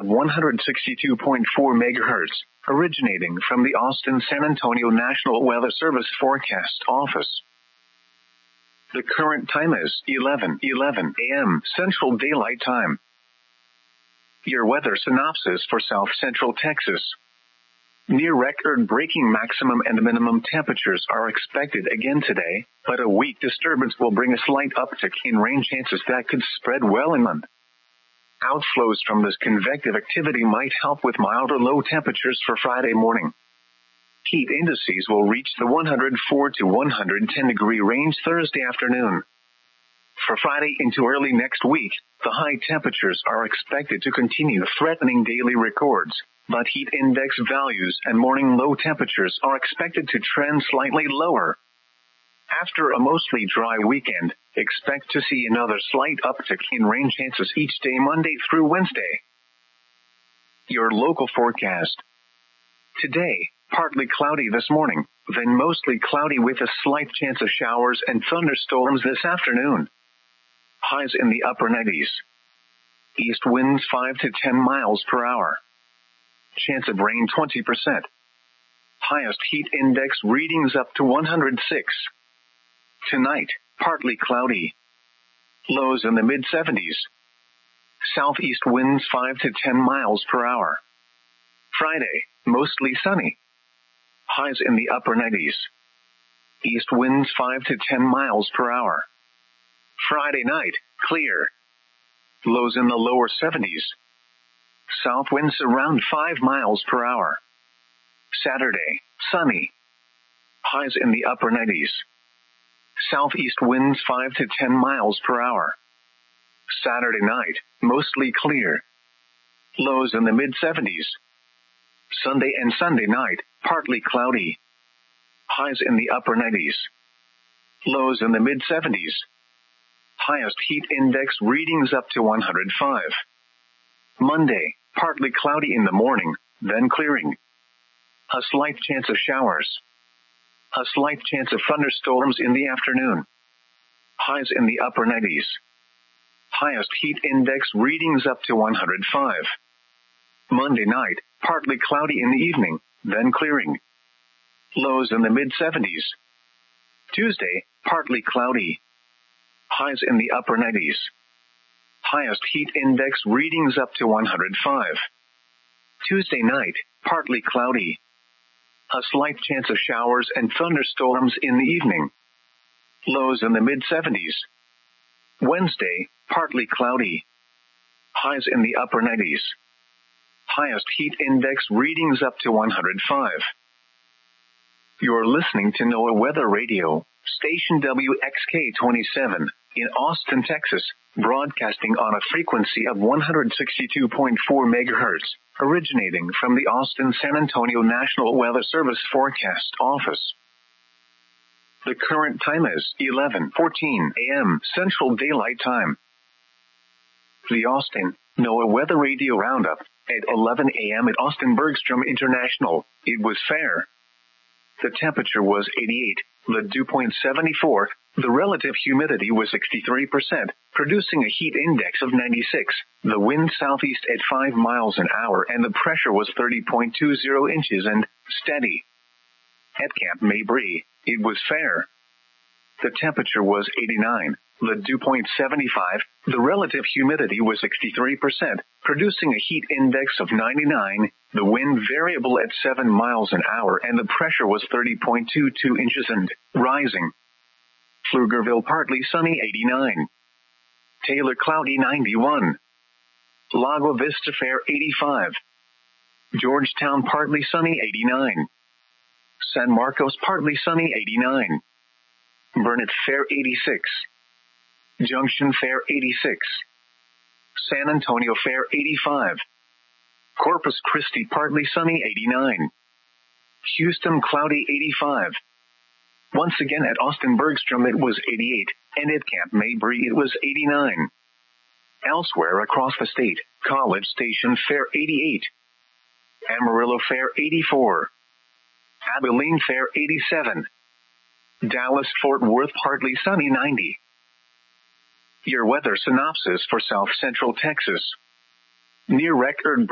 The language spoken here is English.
162.4 megahertz, originating from the Austin San Antonio National Weather Service Forecast Office. The current time is 11:11 a.m. Central Daylight Time. Your weather synopsis for South Central Texas. Near record-breaking maximum and minimum temperatures are expected again today, but a weak disturbance will bring a slight uptick in rain chances that could spread well inland. Outflows from this convective activity might help with milder low temperatures for Friday morning. Heat indices will reach the 104 to 110 degree range Thursday afternoon. For Friday into early next week, the high temperatures are expected to continue threatening daily records, but heat index values and morning low temperatures are expected to trend slightly lower. After a mostly dry weekend, expect to see another slight uptick in rain chances each day Monday through Wednesday. Your local forecast. Today, partly cloudy this morning, then mostly cloudy with a slight chance of showers and thunderstorms this afternoon. Highs in the upper 90s. East winds 5 to 10 miles per hour. Chance of rain 20%. Highest heat index readings up to 106. Tonight, partly cloudy. Lows in the mid-70s. Southeast winds 5 to 10 miles per hour. Friday, mostly sunny. Highs in the upper 90s. East winds 5 to 10 miles per hour. Friday night, clear. Lows in the lower 70s. South winds around 5 miles per hour. Saturday, sunny. Highs in the upper 90s. Southeast winds 5 to 10 miles per hour. Saturday night, mostly clear. Lows in the mid-70s. Sunday and Sunday night, partly cloudy. Highs in the upper 90s. Lows in the mid-70s. Highest heat index readings up to 105. Monday, partly cloudy in the morning, then clearing. A slight chance of showers. A slight chance of thunderstorms in the afternoon. Highs in the upper 90s. Highest heat index readings up to 105. Monday night, partly cloudy in the evening, then clearing. Lows in the mid-70s. Tuesday, partly cloudy. Highs in the upper 90s. Highest heat index readings up to 105. Tuesday night, partly cloudy. A slight chance of showers and thunderstorms in the evening. Lows in the mid-70s. Wednesday, partly cloudy. Highs in the upper 90s. Highest heat index readings up to 105. You're listening to NOAA Weather Radio, station WXK-27, in Austin, Texas, broadcasting on a frequency of 162.4 megahertz, originating from the Austin San Antonio National Weather Service Forecast Office. The current time is 11:14 a.m. Central Daylight Time. The Austin NOAA Weather Radio Roundup at 11 a.m. at Austin Bergstrom International. It was fair. The temperature was 88, the dew point 74, the relative humidity was 63%, producing a heat index of 96, the wind southeast at 5 miles an hour, and the pressure was 30.20 inches and steady. At Camp Mabry, it was fair. The temperature was 89, the dew point 75, the relative humidity was 63%, producing a heat index of 99, the wind variable at 7 miles an hour, and the pressure was 30.22 inches and rising. Pflugerville partly sunny 89. Taylor cloudy 91. Lago Vista fair 85. Georgetown partly sunny 89. San Marcos partly sunny 89. Burnett fair 86. Junction fair 86. San Antonio fair 85. Corpus Christi partly sunny 89. Houston cloudy 85. Once again at Austin Bergstrom it was 88, and at Camp Mabry it was 89. Elsewhere across the state, College Station fair 88. Amarillo fair 84. Abilene fair 87. Dallas Fort Worth partly sunny 90. Your weather synopsis for South Central Texas. Near record